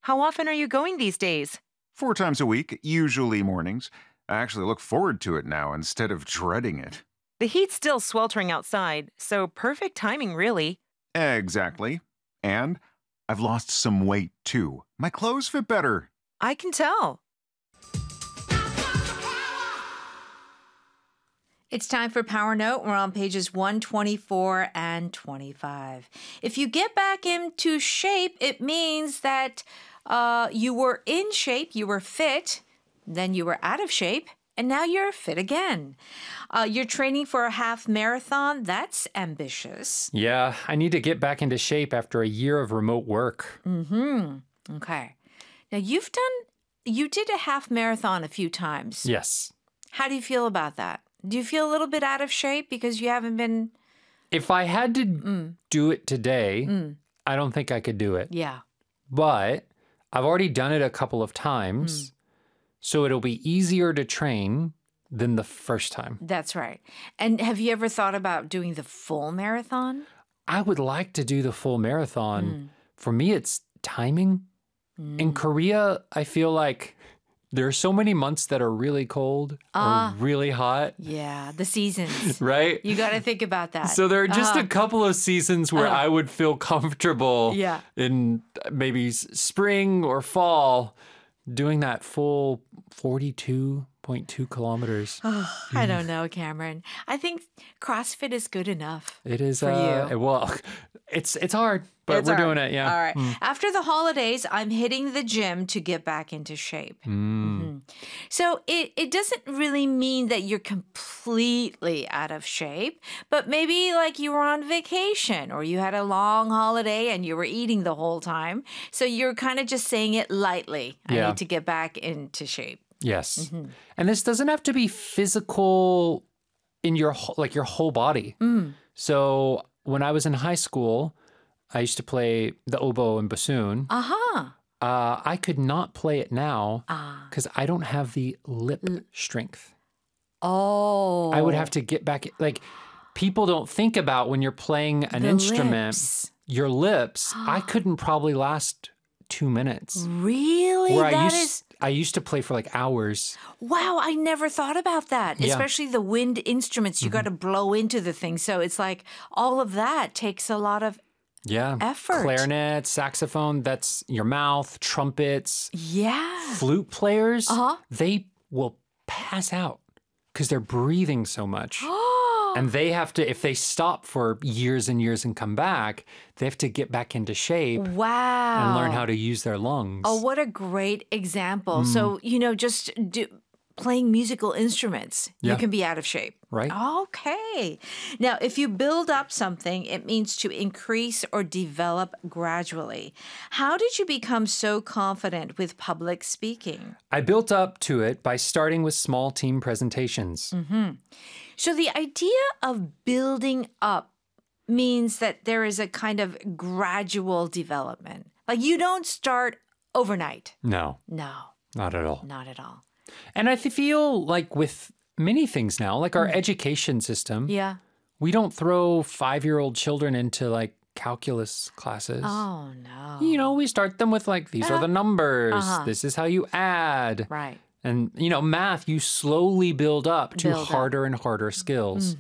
How often are you going these days? 4 times a week, usually mornings. I actually look forward to it now instead of dreading it. The heat's still sweltering outside, so perfect timing, really. Exactly. And I've lost some weight too. My clothes fit better. I can tell. It's time for Power Note. We're on pages 124 and 25. If you get back into shape, it means that you were in shape, you were fit, then you were out of shape, and now you're fit again. You're training for a half marathon. That's ambitious. Yeah, I need to get back into shape after a year of remote work. Okay. Now, you did a half marathon a few times. Yes. How do you feel about that? Do you feel a little bit out of shape because you haven't been... If I had to do it today, I don't think I could do it. Yeah. But I've already done it a couple of times, so it'll be easier to train than the first time. That's right. And have you ever thought about doing the full marathon? I would like to do the full marathon. For me, it's timing. In Korea, I feel like there are so many months that are really cold or really hot, Yeah, the seasons. right? You got to think about that. So there are just a couple of seasons where I would feel comfortable Yeah. in maybe spring or fall doing that full 42.2 kilometers. I don't know, Cameron. I think CrossFit is good enough. It is, for you. well, it's hard, but It's we're hard. doing it, yeah. All right. After the holidays, I'm hitting the gym to get back into shape. So it doesn't really mean that you're completely out of shape, but maybe like you were on vacation or you had a long holiday and you were eating the whole time. So you're kind of just saying it lightly. I Yeah. need to get back into shape. Yes. And this doesn't have to be physical in your whole body. So when I was in high school, I used to play the oboe and bassoon. I could not play it now because I don't have the lip strength. Oh. I would have to get back. Like, people don't think about when you're playing an The instrument, lips. your lips. I couldn't probably last 2 minutes. Really? Where That I used to play for like hours. Wow, I never thought about that. Yeah. Especially the wind instruments, you got to blow into the thing. So it's like all of that takes a lot of Yeah. effort. Clarinet, saxophone, that's your mouth, trumpets, Yeah. flute players, Uh-huh. they will pass out because they're breathing so much. And they have to, if they stop for years and years and come back, they have to get back into shape Wow. and learn how to use their lungs. Oh, what a great example. So, just playing musical instruments, you Yeah. can be out of shape. Right. Okay. Now, if you build up something, it means to increase or develop gradually. How did you become so confident with public speaking? I built up to it by starting with small team presentations. So the idea of building up means that there is a kind of gradual development. Like you don't start overnight. No, No, not at all. not at all. And I feel like with many things now, like our education system, Yeah. we don't throw 5-year-old children into like calculus classes. Oh, no. We start them with like, these are the numbers. This is how you add. Right. And, math, you slowly build up to Build up. harder and harder skills.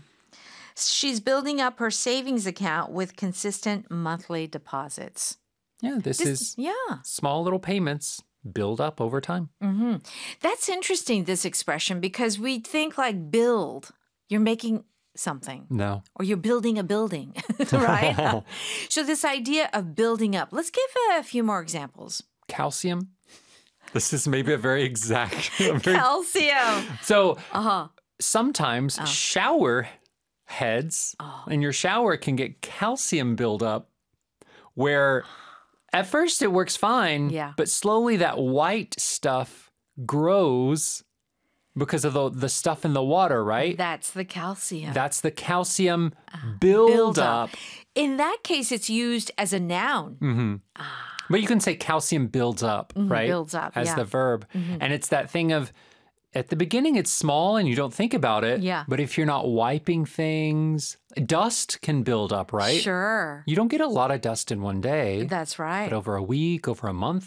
She's building up her savings account with consistent monthly deposits. Yeah, this is Yeah. small little payments build up over time. That's interesting, this expression, because we think like build. You're making something. No. Or you're building a building, right? So this idea of building up. Let's give a few more examples. Calcium. This is maybe a very exact. Calcium. So sometimes shower heads in your shower can get calcium buildup where at first it works fine, Yeah. but slowly that white stuff grows because of the stuff in the water, right? That's the calcium. That's the calcium buildup. In that case, it's used as a noun. But you can say calcium builds up, right? builds up, as yeah. the verb. And it's that thing of at the beginning it's small and you don't think about it. Yeah. But if you're not wiping things, dust can build up, right? Sure. You don't get a lot of dust in one day. That's right. But over a week, over a month,